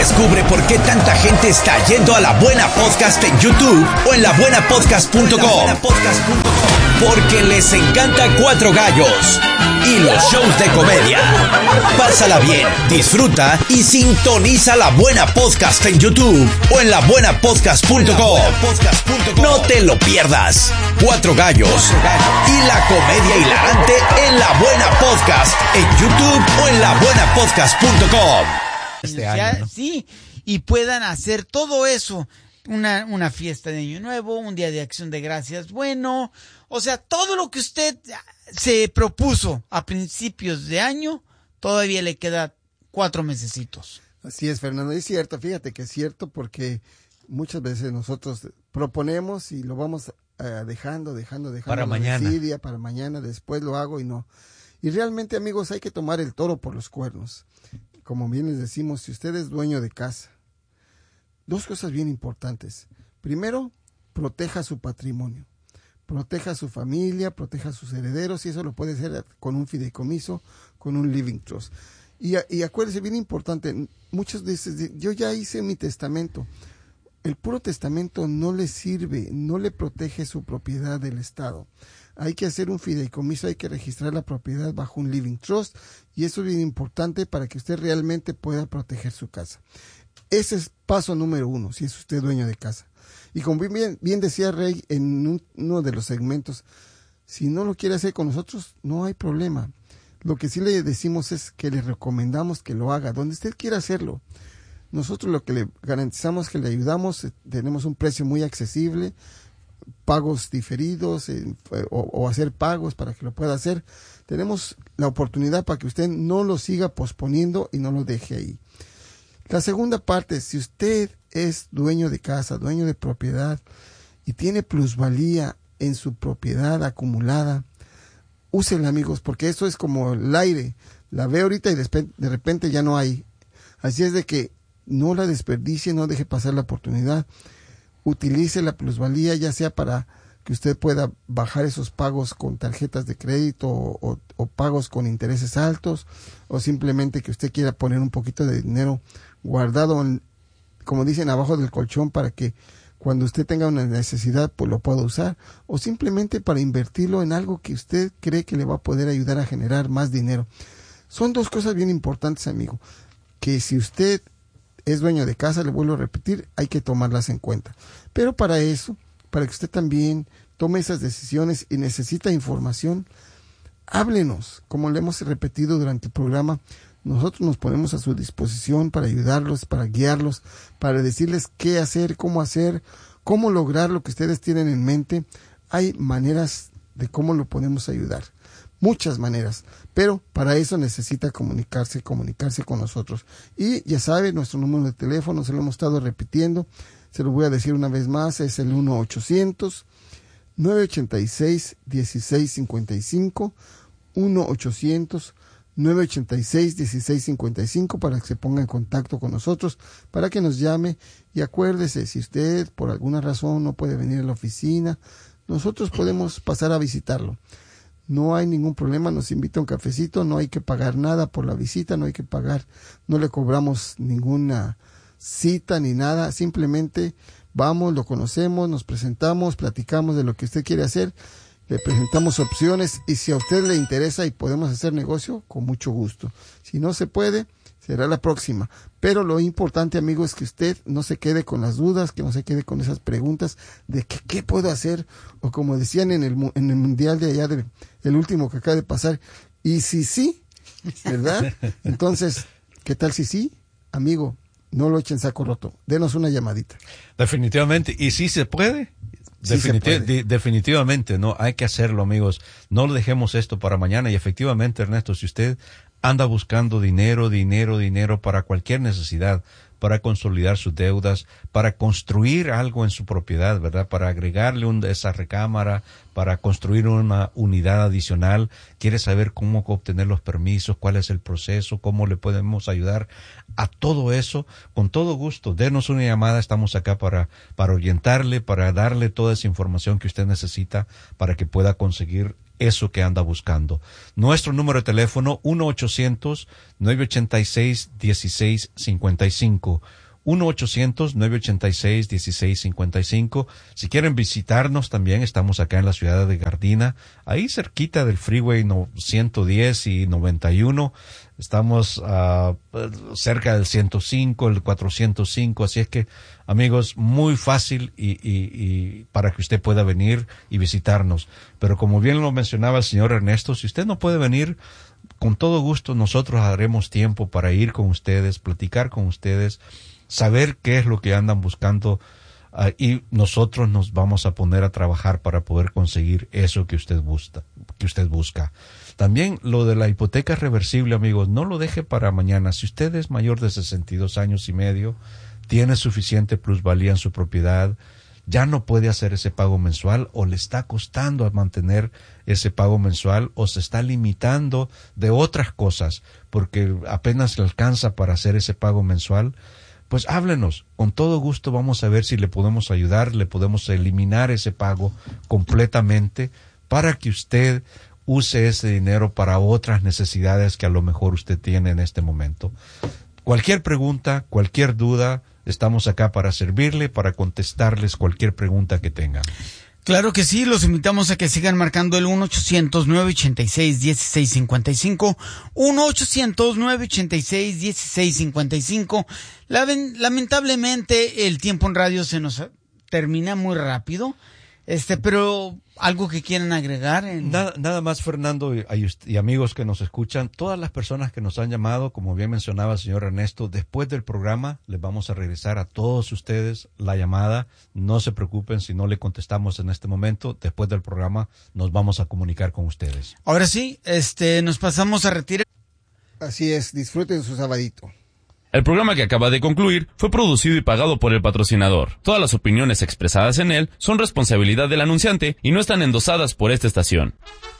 Descubre por qué tanta gente está yendo a La Buena Podcast en YouTube o en labuenapodcast.com. Porque les encanta Cuatro Gallos y los shows de comedia. Pásala bien, disfruta y sintoniza La Buena Podcast en YouTube o en labuenapodcast.com. No te lo pierdas. Cuatro Gallos y la comedia hilarante en La Buena Podcast en YouTube o en labuenapodcast.com. Este año, ¿no? Sí, y puedan hacer todo eso. Una fiesta de Año Nuevo, un día de Acción de Gracias bueno. O sea, todo lo que usted se propuso a principios de año, todavía le queda 4 mesecitos. Así es, Fernando, es cierto, fíjate que es cierto porque muchas veces nosotros proponemos y lo vamos dejando. Para mañana. Desidia, para mañana, después lo hago y no. Y realmente, amigos, hay que tomar el toro por los cuernos. Como bien les decimos, si usted es dueño de casa, 2 cosas bien importantes. Primero, proteja su patrimonio, proteja a su familia, proteja a sus herederos, y eso lo puede hacer con un fideicomiso, con un living trust. Y acuérdese, bien importante, muchos dicen, yo ya hice mi testamento. El puro testamento no le sirve, no le protege su propiedad del Estado. Hay que hacer un fideicomiso, hay que registrar la propiedad bajo un living trust, y eso es bien importante para que usted realmente pueda proteger su casa. Ese es paso número 1, si es usted dueño de casa. Y como bien decía Rey en uno de los segmentos, si no lo quiere hacer con nosotros, no hay problema. Lo que sí le decimos es que le recomendamos que lo haga, donde usted quiera hacerlo. Nosotros lo que le garantizamos es que le ayudamos, tenemos un precio muy accesible, pagos diferidos o hacer pagos para que lo pueda hacer. Tenemos la oportunidad para que usted no lo siga posponiendo y no lo deje ahí. La segunda parte, si usted es dueño de casa, dueño de propiedad y tiene plusvalía en su propiedad acumulada, úsela, amigos, porque eso es como el aire. La ve ahorita y de repente ya no hay. Así es de que no la desperdicie, no deje pasar la oportunidad. Utilice la plusvalía, ya sea para que usted pueda bajar esos pagos con tarjetas de crédito o pagos con intereses altos, o simplemente que usted quiera poner un poquito de dinero guardado, como dicen, abajo del colchón, para que cuando usted tenga una necesidad, pues lo pueda usar, o simplemente para invertirlo en algo que usted cree que le va a poder ayudar a generar más dinero. Son 2 cosas bien importantes, amigo, que si usted es dueño de casa, le vuelvo a repetir, hay que tomarlas en cuenta. Pero para eso, para que usted también tome esas decisiones y necesita información, háblenos. Como le hemos repetido durante el programa, nosotros nos ponemos a su disposición para ayudarlos, para guiarlos, para decirles qué hacer, cómo lograr lo que ustedes tienen en mente. Hay maneras de cómo lo podemos ayudar. Muchas maneras, pero para eso necesita comunicarse con nosotros. Y ya sabe, nuestro número de teléfono, se lo hemos estado repitiendo, se lo voy a decir una vez más, es el 1-800-986-1655, 1-800-986-1655, para que se ponga en contacto con nosotros, para que nos llame. Y acuérdese, si usted por alguna razón no puede venir a la oficina, nosotros podemos pasar a visitarlo. No hay ningún problema, nos invita a un cafecito, no hay que pagar nada por la visita, no hay que pagar, no le cobramos ninguna cita ni nada, simplemente vamos, lo conocemos, nos presentamos, platicamos de lo que usted quiere hacer, le presentamos opciones, y si a usted le interesa y podemos hacer negocio, con mucho gusto. Si no se puede, será la próxima. Pero lo importante, amigo, es que usted no se quede con las dudas, que no se quede con esas preguntas de qué puedo hacer, o como decían en el mundial de allá, el último que acaba de pasar, y si sí, ¿verdad? Entonces, ¿qué tal si sí? Amigo, no lo echen saco roto, denos una llamadita. Definitivamente, y si se puede. Sí se puede. Definitivamente, no, hay que hacerlo, amigos. No lo dejemos esto para mañana. Y efectivamente, Ernesto, si usted anda buscando dinero para cualquier necesidad, para consolidar sus deudas, para construir algo en su propiedad, ¿verdad? Para agregarle esa recámara, para construir una unidad adicional. ¿Quiere saber cómo obtener los permisos? ¿Cuál es el proceso? ¿Cómo le podemos ayudar a todo eso? Con todo gusto, denos una llamada. Estamos acá para orientarle, para darle toda esa información que usted necesita para que pueda conseguir eso que anda buscando. Nuestro número de teléfono 1-800-986-1655. 1-800-986-1655. Si quieren visitarnos también, estamos acá en la ciudad de Gardena, ahí cerquita del Freeway 110 y 91. Estamos cerca del 105, el 405, así es que, amigos, muy fácil y para que usted pueda venir y visitarnos. Pero como bien lo mencionaba el señor Ernesto, si usted no puede venir, con todo gusto nosotros haremos tiempo para ir con ustedes, platicar con ustedes, saber qué es lo que andan buscando, y nosotros nos vamos a poner a trabajar para poder conseguir eso que usted busca. También lo de la hipoteca reversible, amigos, no lo deje para mañana. Si usted es mayor de 62 años y medio, tiene suficiente plusvalía en su propiedad, ya no puede hacer ese pago mensual, o le está costando mantener ese pago mensual, o se está limitando de otras cosas porque apenas le alcanza para hacer ese pago mensual, pues háblenos, con todo gusto vamos a ver si le podemos ayudar, le podemos eliminar ese pago completamente para que usted use ese dinero para otras necesidades que a lo mejor usted tiene en este momento. Cualquier pregunta, cualquier duda, estamos acá para servirle, para contestarles cualquier pregunta que tengan. Claro que sí, los invitamos a que sigan marcando el 1-800-986-1655, 1-800-986-1655. Lamentablemente el tiempo en radio se nos termina muy rápido, pero algo que quieran agregar. Nada más, Fernando, y amigos que nos escuchan, todas las personas que nos han llamado, como bien mencionaba el señor Ernesto, después del programa les vamos a regresar a todos ustedes la llamada. No se preocupen si no le contestamos en este momento. Después del programa nos vamos a comunicar con ustedes. Ahora sí, nos pasamos a retirar. Así es, disfruten su sabadito. El programa que acaba de concluir fue producido y pagado por el patrocinador. Todas las opiniones expresadas en él son responsabilidad del anunciante y no están endosadas por esta estación.